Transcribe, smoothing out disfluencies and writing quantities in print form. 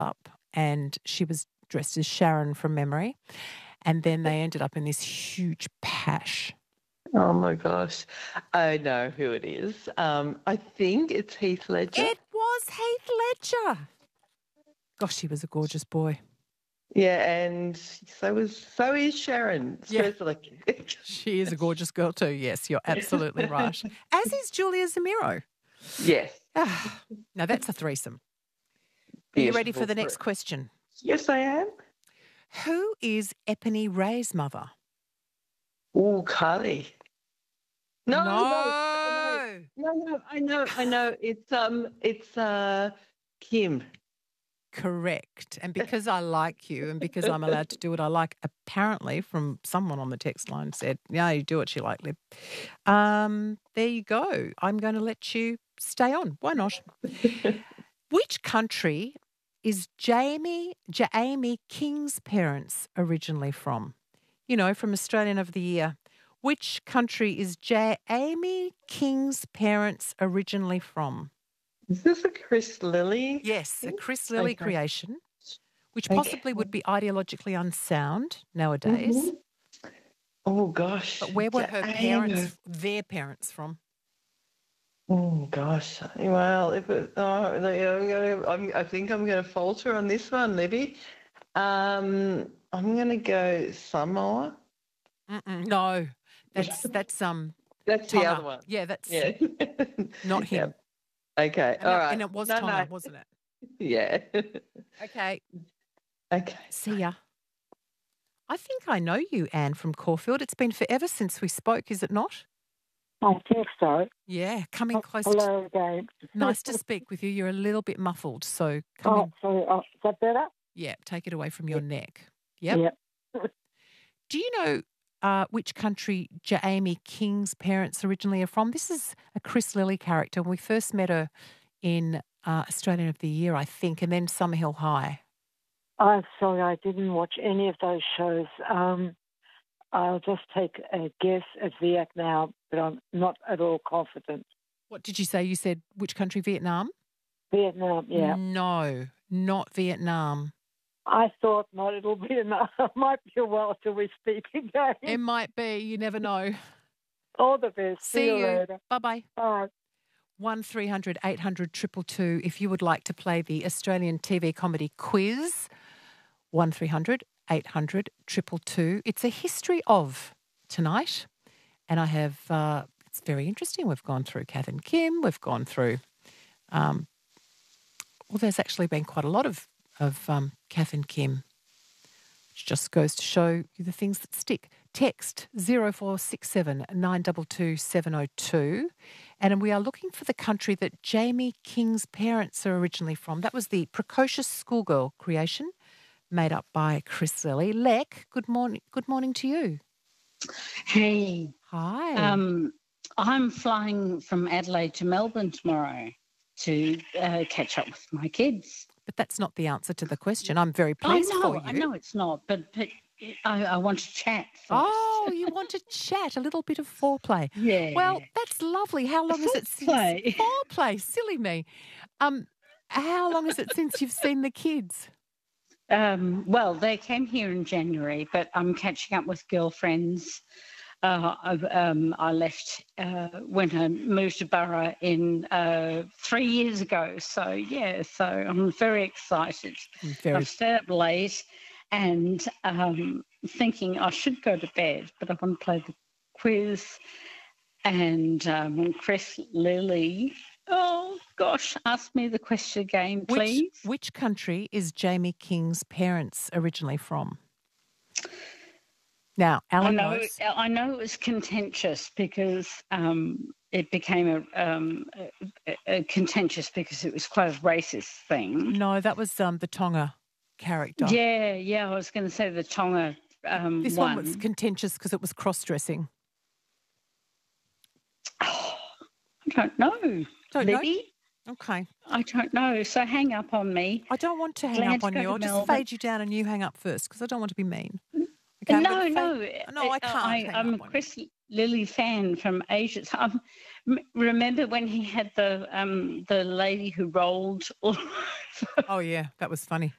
up and she was dressed as Sharon from memory. And then they ended up in this huge pash. Oh, my gosh. I know who it is. I think it's Heath Ledger. It was Heath Ledger. Gosh, he was a gorgeous boy. Yeah, and so is Sharon. Yeah. Like She is a gorgeous girl too. Yes, you're absolutely right. As is Julia Zamiro. Yes. Now that's a threesome. Are you ready for the next question? Yes, I am. Who is Epony Ray's mother? Oh, Carly. No. No. I know. It's Kim. Correct. And because I like you and because I'm allowed to do what I like, apparently from someone on the text line said, yeah, you do what you like, Lib. There you go. I'm going to let you stay on. Why not? Which country is Jamie King's parents originally from? You know, from Australian of the Year. Which country is Jamie King's parents originally from? Is this a Chris Lilly? Yes, a Chris Lilly creation, which possibly would be ideologically unsound nowadays. Mm-hmm. Oh, gosh. But where were her parents, their parents from? Oh, gosh. Well, I think I'm going to falter on this one, Libby. I'm going to go Samoa. No, that's the Tonga. other one. Yeah, that's not him. Yep. Okay, all right. And it was Tonga, wasn't it? Yeah. Okay. Okay. See ya. I think I know you, Anne, from Caulfield. It's been forever since we spoke, is it not? I think so. Yeah, coming close. Hello again. Nice to speak with you. You're a little bit muffled, so sorry. Is that better? Yeah, take it away from your neck. Yep. Do you know which country Jamie King's parents originally are from? This is a Chris Lilly character. We first met her in Australian of the Year, I think, and then Summerhill High. I'm sorry, I didn't watch any of those shows. I'll just take a guess at Vietnam, but I'm not at all confident. What did you say? You said which country? Vietnam? Vietnam, yeah. No, not Vietnam. I thought not. It'll be enough. It might be a while till we speak again. It might be. You never know. All the best. See you later. Bye-bye. Bye. 1300 800 222 if you would like to play the Australian TV comedy quiz. 1300 800 222. It's a history of tonight, and I have. It's very interesting. We've gone through Kath and Kim. We've gone through. Well, there's actually been quite a lot of Kath and Kim, which just goes to show you the things that stick. Text 0467 922 702, and we are looking for the country that Jamie King's parents are originally from. That was the Precocious Schoolgirl creation made up by Chris Lilly. Lek, good morning. Good morning to you. Hey. Hi. I'm flying from Adelaide to Melbourne tomorrow to catch up with my kids. But that's not the answer to the question. I'm very pleased for you. I know it's not, but I want to chat first. Oh, you want to chat, a little bit of foreplay. Yeah. Well, that's lovely. How long is it since... Foreplay, silly me. How long is it since you've seen the kids? Well, they came here in January, but I'm catching up with girlfriends. I left when I moved to Burra in 3 years ago. So I'm very excited. I've stayed up late and thinking I should go to bed, but I want to play the quiz. And Chris Lilly, oh gosh, ask me the question again, please. Which country is Jamie King's parents originally from? Now, Alan knows. I know it was contentious because it became a contentious because it was quite a racist thing. No, that was the Tonga character. Yeah, I was going to say the Tonga This one was contentious because it was cross-dressing. Oh, I don't know. Libby? Okay. I don't know. So hang up on me. I don't want to hang up on you. I'll just fade you down and you hang up first because I don't want to be mean. Okay, No, I can't. I'm Lily Fan from Asia. Remember when he had the lady who rolled all Oh, yeah, that was funny.